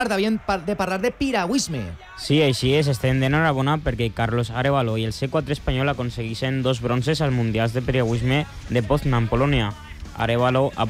Devien de parlar de piragüisme. Sí, així és, estem d'enhorabona perquè Carlos Arévalo i el C4 espanyol aconsegueixen 2 bronzes als Mundials de Piragüisme de Poznan, Polònia. Arévalo ha